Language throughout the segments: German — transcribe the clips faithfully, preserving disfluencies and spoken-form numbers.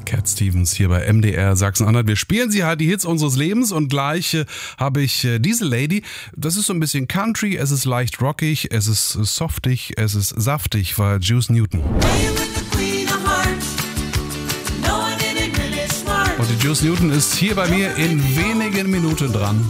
Cat Stevens hier bei M D R Sachsen-Anhalt. Wir spielen sie halt die Hits unseres Lebens und gleich äh, habe ich äh, diese Lady. Das ist so ein bisschen Country, es ist leicht rockig, es ist äh, softig, es ist saftig, war Juice Newton. Und die Juice Newton ist hier bei mir in wenigen Minuten dran.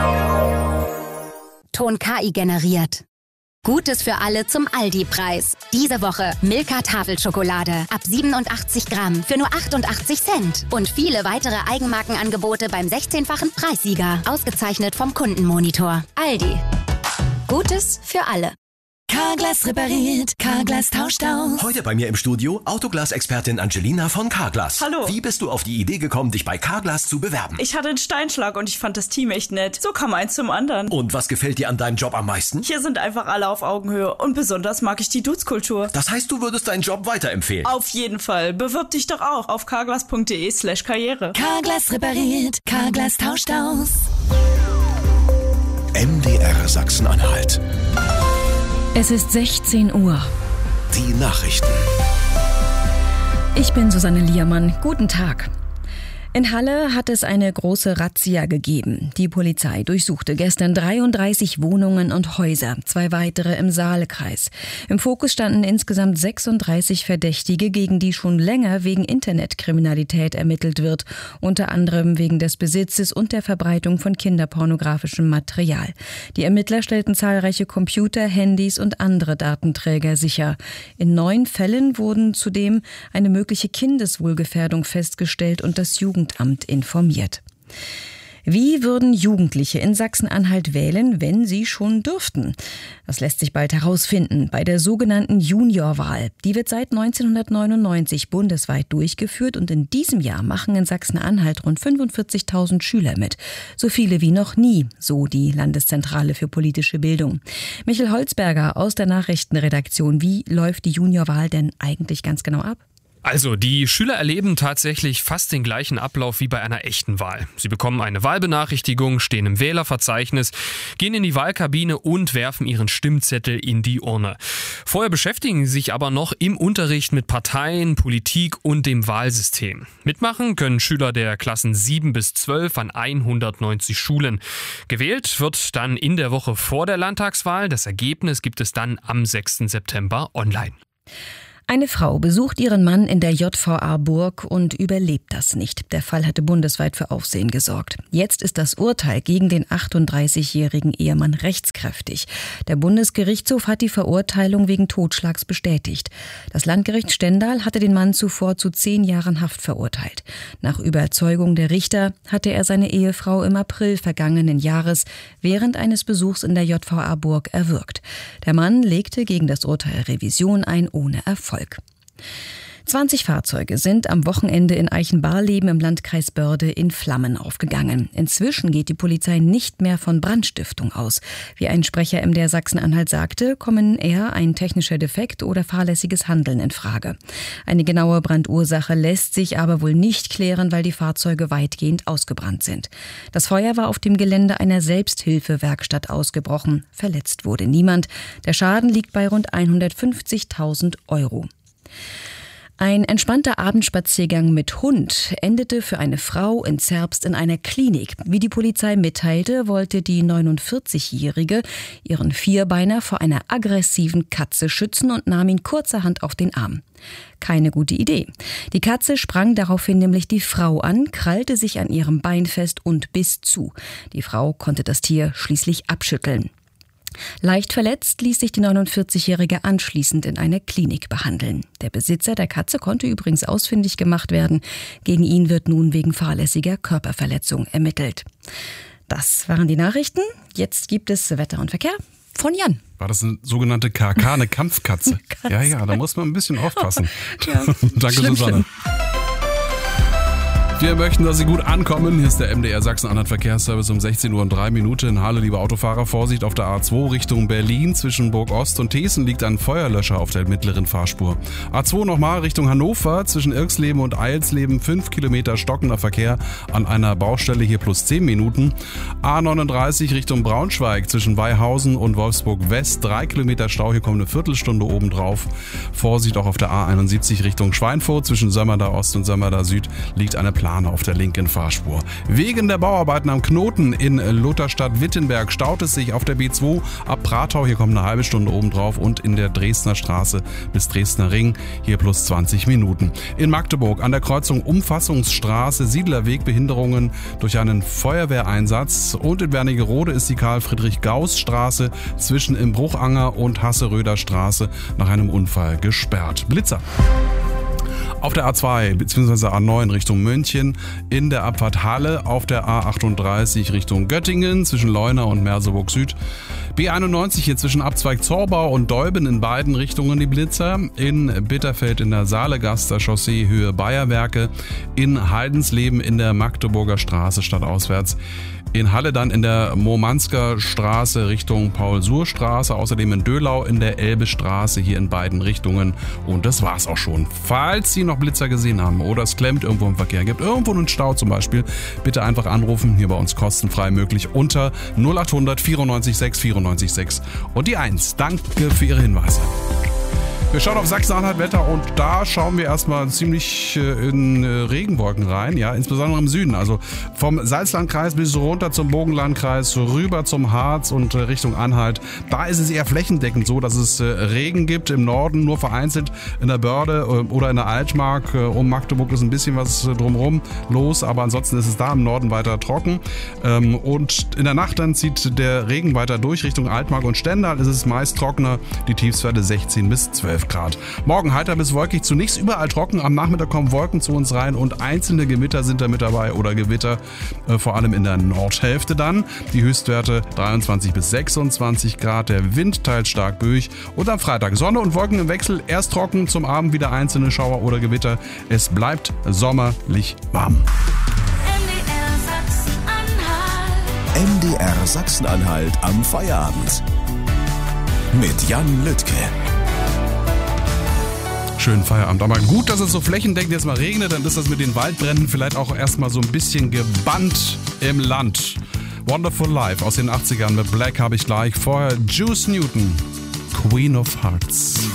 Ton K I generiert. Gutes für alle zum Aldi-Preis. Diese Woche Milka Tafelschokolade ab siebenundachtzig Gramm für nur achtundachtzig Cent. Und viele weitere Eigenmarkenangebote beim sechzehnfachen Preissieger. Ausgezeichnet vom Kundenmonitor. Aldi. Gutes für alle. Carglass repariert, Carglass tauscht aus. Heute bei mir im Studio Autoglas-Expertin Angelina von Carglass. Hallo. Wie bist du auf die Idee gekommen, dich bei Carglass zu bewerben? Ich hatte einen Steinschlag und ich fand das Team echt nett. So kam eins zum anderen. Und was gefällt dir an deinem Job am meisten? Hier sind einfach alle auf Augenhöhe und besonders mag ich die Dudes-Kultur. Das heißt, du würdest deinen Job weiterempfehlen? Auf jeden Fall. Bewirb dich doch auch auf carglass.de slash karriere. Carglass repariert, Carglass tauscht aus. M D R Sachsen-Anhalt. Es ist sechzehn Uhr. Die Nachrichten. Ich bin Susanne Liermann. Guten Tag. In Halle hat es eine große Razzia gegeben. Die Polizei durchsuchte gestern dreiunddreißig Wohnungen und Häuser, zwei weitere im Saalekreis. Im Fokus standen insgesamt sechsunddreißig Verdächtige, gegen die schon länger wegen Internetkriminalität ermittelt wird, unter anderem wegen des Besitzes und der Verbreitung von kinderpornografischem Material. Die Ermittler stellten zahlreiche Computer, Handys und andere Datenträger sicher. In neun Fällen wurden zudem eine mögliche Kindeswohlgefährdung festgestellt und das Jugend Amt informiert. Wie würden Jugendliche in Sachsen-Anhalt wählen, wenn sie schon dürften? Das lässt sich bald herausfinden bei der sogenannten Juniorwahl. Die wird seit neunzehnhundertneunundneunzig bundesweit durchgeführt und in diesem Jahr machen in Sachsen-Anhalt rund fünfundvierzigtausend Schüler mit. So viele wie noch nie, so die Landeszentrale für politische Bildung. Michael Holzberger aus der Nachrichtenredaktion. Wie läuft die Juniorwahl denn eigentlich ganz genau ab? Also, die Schüler erleben tatsächlich fast den gleichen Ablauf wie bei einer echten Wahl. Sie bekommen eine Wahlbenachrichtigung, stehen im Wählerverzeichnis, gehen in die Wahlkabine und werfen ihren Stimmzettel in die Urne. Vorher beschäftigen sie sich aber noch im Unterricht mit Parteien, Politik und dem Wahlsystem. Mitmachen können Schüler der Klassen sieben bis zwölf an hundertneunzig Schulen. Gewählt wird dann in der Woche vor der Landtagswahl. Das Ergebnis gibt es dann am sechsten September online. Eine Frau besucht ihren Mann in der J V A Burg und überlebt das nicht. Der Fall hatte bundesweit für Aufsehen gesorgt. Jetzt ist das Urteil gegen den achtunddreißigjährigen Ehemann rechtskräftig. Der Bundesgerichtshof hat die Verurteilung wegen Totschlags bestätigt. Das Landgericht Stendal hatte den Mann zuvor zu zehn Jahren Haft verurteilt. Nach Überzeugung der Richter hatte er seine Ehefrau im April vergangenen Jahres während eines Besuchs in der J V A Burg erwürgt. Der Mann legte gegen das Urteil Revision ein, ohne Erfolg. zwanzig Fahrzeuge sind am Wochenende in Eichenbarleben im Landkreis Börde in Flammen aufgegangen. Inzwischen geht die Polizei nicht mehr von Brandstiftung aus. Wie ein Sprecher M D R Sachsen-Anhalt sagte, kommen eher ein technischer Defekt oder fahrlässiges Handeln in Frage. Eine genaue Brandursache lässt sich aber wohl nicht klären, weil die Fahrzeuge weitgehend ausgebrannt sind. Das Feuer war auf dem Gelände einer Selbsthilfewerkstatt ausgebrochen. Verletzt wurde niemand. Der Schaden liegt bei rund hundertfünfzigtausend Euro. Ein entspannter Abendspaziergang mit Hund endete für eine Frau in Zerbst in einer Klinik. Wie die Polizei mitteilte, wollte die neunundvierzigjährige ihren Vierbeiner vor einer aggressiven Katze schützen und nahm ihn kurzerhand auf den Arm. Keine gute Idee. Die Katze sprang daraufhin nämlich die Frau an, krallte sich an ihrem Bein fest und biss zu. Die Frau konnte das Tier schließlich abschütteln. Leicht verletzt ließ sich die neunundvierzigjährige anschließend in einer Klinik behandeln. Der Besitzer der Katze konnte übrigens ausfindig gemacht werden. Gegen ihn wird nun wegen fahrlässiger Körperverletzung ermittelt. Das waren die Nachrichten. Jetzt gibt es Wetter und Verkehr von Jan. War das eine sogenannte K K, eine Kampfkatze? Ja, ja, da muss man ein bisschen aufpassen. Ja. Danke, Schlimm, Susanne. schlimm. Wir möchten, dass Sie gut ankommen. Hier ist der M D R Sachsen-Anhalt Verkehrsservice um sechzehn Uhr und drei Minuten. Hallo, liebe Autofahrer, Vorsicht auf der A zwei Richtung Berlin. Zwischen Burg Ost und Thesen liegt ein Feuerlöscher auf der mittleren Fahrspur. A zwei nochmal Richtung Hannover. Zwischen Irksleben und Eilsleben fünf Kilometer stockender Verkehr an einer Baustelle, hier plus zehn Minuten. A neununddreißig Richtung Braunschweig. Zwischen Weihausen und Wolfsburg West drei Kilometer Stau. Hier kommt eine Viertelstunde obendrauf. Vorsicht auch auf der A einundsiebzig Richtung Schweinfurt. Zwischen Sömmerda Ost und Sömmerda Süd liegt eine Plane auf der linken Fahrspur. Wegen der Bauarbeiten am Knoten in Lutherstadt-Wittenberg staut es sich auf der B zwei ab Pratau. Hier kommt eine halbe Stunde obendrauf und in der Dresdner Straße bis Dresdner Ring hier plus zwanzig Minuten. In Magdeburg an der Kreuzung Umfassungsstraße Siedlerweg Behinderungen durch einen Feuerwehreinsatz und in Wernigerode ist die Karl-Friedrich-Gauß-Straße zwischen im Bruchanger und Hasseröder Straße nach einem Unfall gesperrt. Blitzer. Auf der A zwei bzw. A neun Richtung München, in der Abfahrt Halle, auf der A achtunddreißig Richtung Göttingen zwischen Leuna und Merseburg Süd. B einundneunzig hier zwischen Abzweig Zorbau und Deuben in beiden Richtungen die Blitzer. In Bitterfeld in der Saalegaster Chaussee Höhe Bayerwerke. In Heidensleben in der Magdeburger Straße stadtauswärts. In Halle dann in der Murmansker Straße Richtung Paul-Suhr-Straße. Außerdem in Döhlau in der Elbe-Straße hier in beiden Richtungen. Und das war's auch schon. Falls Sie noch Blitzer gesehen haben oder es klemmt irgendwo im Verkehr, gibt irgendwo einen Stau zum Beispiel, bitte einfach anrufen. Hier bei uns kostenfrei möglich unter null achthundert vierundneunzig sechs vierundneunzig sechs und die eins. Danke für Ihre Hinweise. Wir schauen auf Sachsen-Anhalt Wetter und da schauen wir erstmal ziemlich in Regenwolken rein, ja, insbesondere im Süden. Also vom Salzlandkreis bis runter zum Burgenlandkreis, rüber zum Harz und Richtung Anhalt. Da ist es eher flächendeckend so, dass es Regen gibt. Im Norden nur vereinzelt in der Börde oder in der Altmark. Um Magdeburg ist ein bisschen was drumherum los, aber ansonsten ist es da im Norden weiter trocken. Und in der Nacht dann zieht der Regen weiter durch Richtung Altmark und Stendal. Ist es meist trockener, die Tiefstwerte sechzehn bis zwölf Grad. Morgen heiter bis wolkig, zunächst überall trocken. Am Nachmittag kommen Wolken zu uns rein und einzelne Gewitter sind da mit dabei oder Gewitter, äh, vor allem in der Nordhälfte dann. Die Höchstwerte dreiundzwanzig bis sechsundzwanzig Grad, der Wind teils stark böig und am Freitag Sonne und Wolken im Wechsel, erst trocken, zum Abend wieder einzelne Schauer oder Gewitter. Es bleibt sommerlich warm. M D R Sachsen-Anhalt am Feierabend. Mit Jan Lüttke. Schönen Feierabend. Aber gut, dass es so flächendeckend jetzt mal regnet, dann ist das mit den Waldbränden vielleicht auch erstmal so ein bisschen gebannt im Land. Wonderful Life aus den achtzigern mit Black habe ich gleich. Vorher Juice Newton, Queen of Hearts.